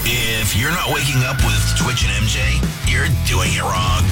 If you're not waking up with Twitch and MJ, you're doing it wrong.